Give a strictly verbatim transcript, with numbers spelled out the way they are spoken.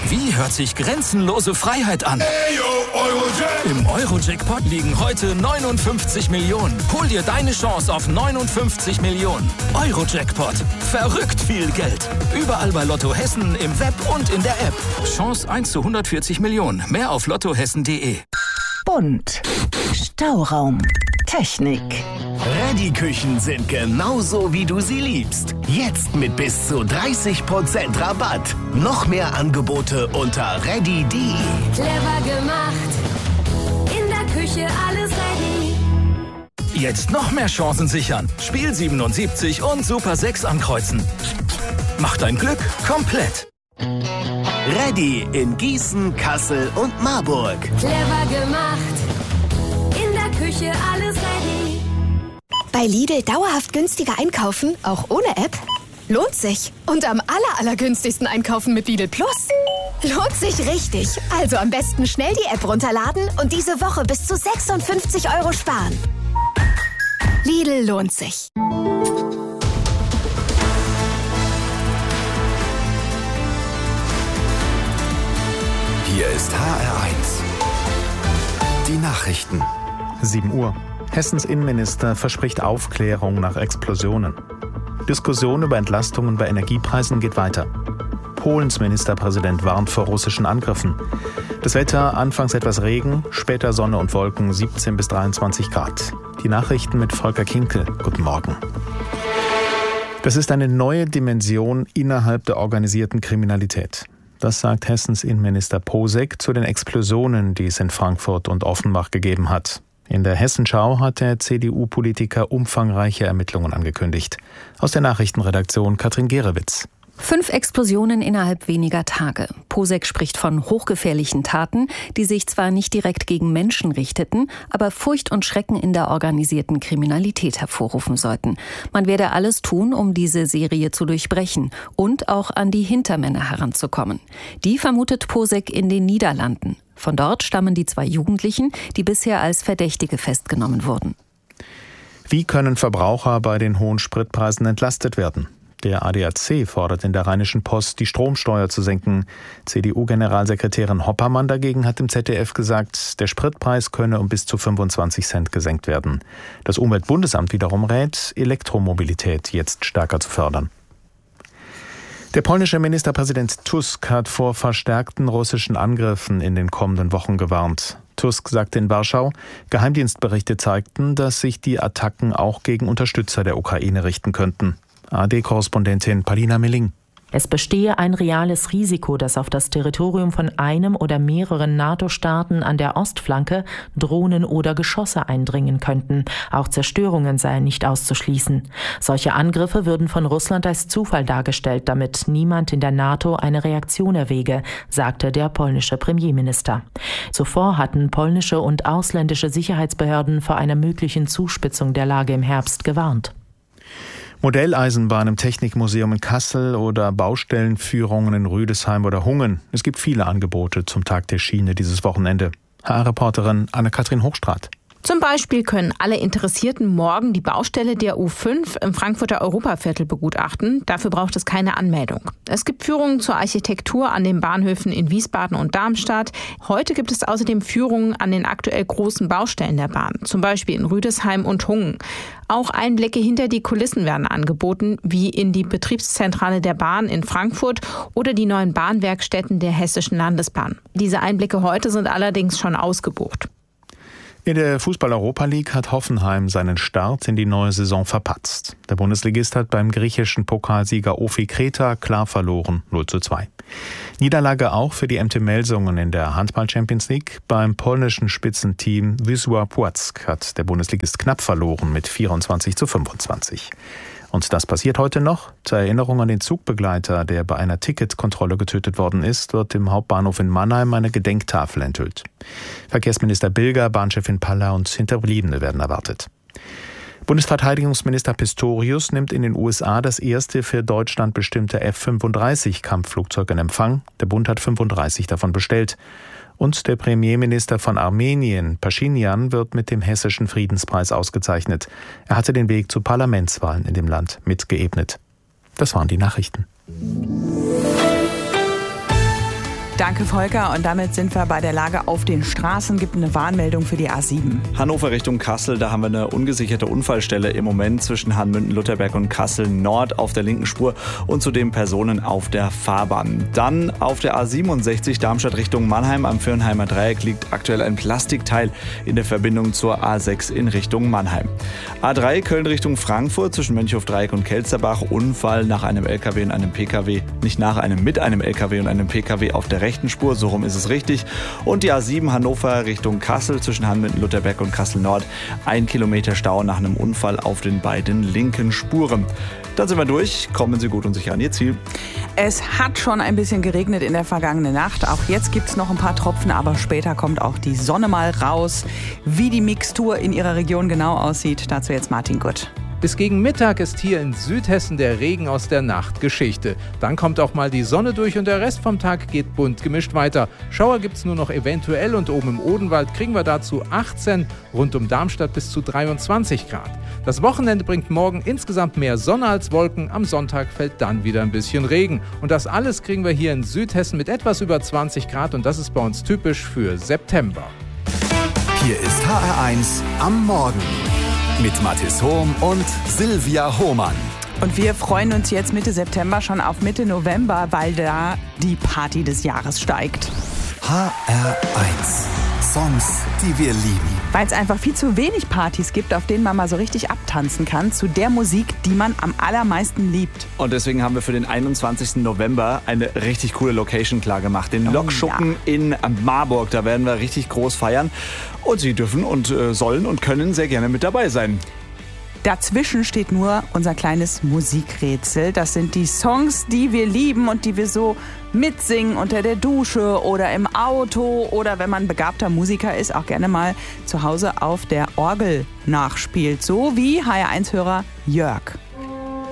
Wie hört sich grenzenlose Freiheit an? Im Euro-Jackpot liegen heute neunundfünfzig Millionen. Hol dir deine Chance auf neunundfünfzig Millionen. Euro-Jackpot. Verrückt viel Geld. Überall bei Lotto Hessen, im Web und in der App. Chance eins zu hundertvierzig Millionen. Mehr auf lottohessen punkt de. Bunt. Stauraum. Technik. Reddy-Küchen sind genauso, wie du sie liebst. Jetzt mit bis zu dreißig Prozent Rabatt. Noch mehr Angebote unter reddy punkt de. Clever gemacht. In der Küche alles ready. Jetzt noch mehr Chancen sichern. Spiel siebenundsiebzig und Super sechs ankreuzen. Mach dein Glück komplett. Reddy in Gießen, Kassel und Marburg. Clever gemacht. In der Küche alles ready. Bei Lidl dauerhaft günstiger einkaufen, auch ohne App? Lohnt sich. Und am aller, allergünstigsten einkaufen mit Lidl Plus? Lohnt sich richtig. Also am besten schnell die App runterladen und diese Woche bis zu sechsundfünfzig Euro sparen. Lidl lohnt sich. Hier ist H R eins. Die Nachrichten. sieben Uhr. Hessens Innenminister verspricht Aufklärung nach Explosionen. Diskussion über Entlastungen bei Energiepreisen geht weiter. Polens Ministerpräsident warnt vor russischen Angriffen. Das Wetter, anfangs etwas Regen, später Sonne und Wolken, siebzehn bis dreiundzwanzig Grad. Die Nachrichten mit Volker Kinkel. Guten Morgen. Das ist eine neue Dimension innerhalb der organisierten Kriminalität. Das sagt Hessens Innenminister Posek zu den Explosionen, die es in Frankfurt und Offenbach gegeben hat. In der Hessenschau hat der C D U-Politiker umfangreiche Ermittlungen angekündigt. Aus der Nachrichtenredaktion Katrin Gerewitz. Fünf Explosionen innerhalb weniger Tage. Posek spricht von hochgefährlichen Taten, die sich zwar nicht direkt gegen Menschen richteten, aber Furcht und Schrecken in der organisierten Kriminalität hervorrufen sollten. Man werde alles tun, um diese Serie zu durchbrechen und auch an die Hintermänner heranzukommen. Die vermutet Posek in den Niederlanden. Von dort stammen die zwei Jugendlichen, die bisher als Verdächtige festgenommen wurden. Wie können Verbraucher bei den hohen Spritpreisen entlastet werden? Der A D A C fordert in der Rheinischen Post, die Stromsteuer zu senken. C D U-Generalsekretärin Hoppermann dagegen hat im Z D F gesagt, der Spritpreis könne um bis zu fünfundzwanzig Cent gesenkt werden. Das Umweltbundesamt wiederum rät, Elektromobilität jetzt stärker zu fördern. Der polnische Ministerpräsident Tusk hat vor verstärkten russischen Angriffen in den kommenden Wochen gewarnt. Tusk sagte in Warschau, Geheimdienstberichte zeigten, dass sich die Attacken auch gegen Unterstützer der Ukraine richten könnten. A R D-Korrespondentin Palina Milling. Es bestehe ein reales Risiko, dass auf das Territorium von einem oder mehreren NATO-Staaten an der Ostflanke Drohnen oder Geschosse eindringen könnten. Auch Zerstörungen seien nicht auszuschließen. Solche Angriffe würden von Russland als Zufall dargestellt, damit niemand in der NATO eine Reaktion erwäge, sagte der polnische Premierminister. Zuvor hatten polnische und ausländische Sicherheitsbehörden vor einer möglichen Zuspitzung der Lage im Herbst gewarnt. Modelleisenbahn im Technikmuseum in Kassel oder Baustellenführungen in Rüdesheim oder Hungen. Es gibt viele Angebote zum Tag der Schiene dieses Wochenende. H R-Reporterin Anne-Kathrin Hochstraat. Zum Beispiel können alle Interessierten morgen die Baustelle der U fünf im Frankfurter Europaviertel begutachten. Dafür braucht es keine Anmeldung. Es gibt Führungen zur Architektur an den Bahnhöfen in Wiesbaden und Darmstadt. Heute gibt es außerdem Führungen an den aktuell großen Baustellen der Bahn, zum Beispiel in Rüdesheim und Hungen. Auch Einblicke hinter die Kulissen werden angeboten, wie in die Betriebszentrale der Bahn in Frankfurt oder die neuen Bahnwerkstätten der Hessischen Landesbahn. Diese Einblicke heute sind allerdings schon ausgebucht. In der Fußball-Europa League hat Hoffenheim seinen Start in die neue Saison verpatzt. Der Bundesligist hat beim griechischen Pokalsieger Ofi Kreta klar verloren, null zu zwei. Niederlage auch für die M T Melsungen in der Handball-Champions League. Beim polnischen Spitzenteam Wisła Płock hat der Bundesligist knapp verloren mit vierundzwanzig zu fünfundzwanzig. Und das passiert heute noch. Zur Erinnerung an den Zugbegleiter, der bei einer Ticketkontrolle getötet worden ist, wird im Hauptbahnhof in Mannheim eine Gedenktafel enthüllt. Verkehrsminister Bilger, Bahnchefin Paller und Hinterbliebene werden erwartet. Bundesverteidigungsminister Pistorius nimmt in den U S A das erste für Deutschland bestimmte F fünfunddreißig Kampfflugzeug in Empfang. Der Bund hat fünfunddreißig davon bestellt. Und der Premierminister von Armenien, Pashinyan, wird mit dem Hessischen Friedenspreis ausgezeichnet. Er hatte den Weg zu Parlamentswahlen in dem Land mitgeebnet. Das waren die Nachrichten. Danke, Volker. Und damit sind wir bei der Lage auf den Straßen. Gibt eine Warnmeldung für die A sieben. Hannover Richtung Kassel, da haben wir eine ungesicherte Unfallstelle im Moment zwischen Hanmünden-Lutterberg und Kassel Nord auf der linken Spur und zudem Personen auf der Fahrbahn. Dann auf der A siebenundsechzig Darmstadt Richtung Mannheim am Firnheimer Dreieck liegt aktuell ein Plastikteil in der Verbindung zur A sechs in Richtung Mannheim. A drei Köln Richtung Frankfurt zwischen Mönchhof-Dreieck und Kelsterbach. Unfall nach einem L K W und einem P K W, nicht nach einem, mit einem L K W und einem P K W auf der rechten Spur, so rum ist es richtig. Und die A sieben Hannover Richtung Kassel zwischen Hanmünden-Lutterberg und Kassel Nord. Ein Kilometer Stau nach einem Unfall auf den beiden linken Spuren. Dann sind wir durch. Kommen Sie gut und sicher an Ihr Ziel. Es hat schon ein bisschen geregnet in der vergangenen Nacht. Auch jetzt gibt es noch ein paar Tropfen, aber später kommt auch die Sonne mal raus. Wie die Mixtur in Ihrer Region genau aussieht, dazu jetzt Martin Gutt. Bis gegen Mittag ist hier in Südhessen der Regen aus der Nacht Geschichte. Dann kommt auch mal die Sonne durch und der Rest vom Tag geht bunt gemischt weiter. Schauer gibt's nur noch eventuell und oben im Odenwald kriegen wir dazu achtzehn, rund um Darmstadt bis zu dreiundzwanzig Grad. Das Wochenende bringt morgen insgesamt mehr Sonne als Wolken. Am Sonntag fällt dann wieder ein bisschen Regen. Und das alles kriegen wir hier in Südhessen mit etwas über zwanzig Grad und das ist bei uns typisch für September. Hier ist H R eins am Morgen. Mit Mathis Hohm und Silvia Hohmann. Und wir freuen uns jetzt Mitte September schon auf Mitte November, weil da die Party des Jahres steigt. H R eins. Songs, die wir lieben. Weil es einfach viel zu wenig Partys gibt, auf denen man mal so richtig abtanzen kann, zu der Musik, die man am allermeisten liebt. Und deswegen haben wir für den einundzwanzigsten November eine richtig coole Location klar gemacht. Den Oh, Lokschuppen ja. in Marburg. Da werden wir richtig groß feiern. Und Sie dürfen und äh, sollen und können sehr gerne mit dabei sein. Dazwischen steht nur unser kleines Musikrätsel. Das sind die Songs, die wir lieben und die wir so mitsingen unter der Dusche oder im Auto oder wenn man begabter Musiker ist, auch gerne mal zu Hause auf der Orgel nachspielt. So wie H R eins Hörer Jörg.